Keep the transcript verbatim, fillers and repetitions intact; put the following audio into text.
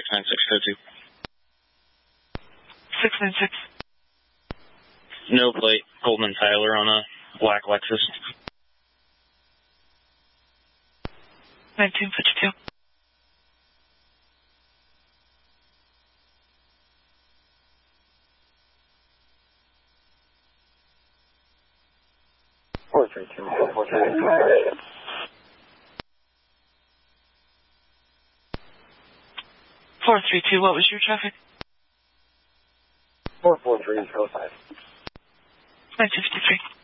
nine six oh two. six nine six. No plate, Goldman Tyler on a black Lexus. nineteen fifty-two. four three two. four three two. four three two, what was your traffic? four four three, oh five. nine fifty-three.